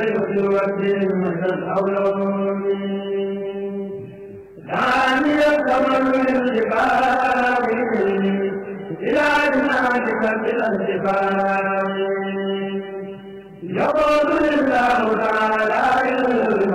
اليسر والدين مثل الأولون دعني الثمر للجبال إلى جنانك بالانتفاع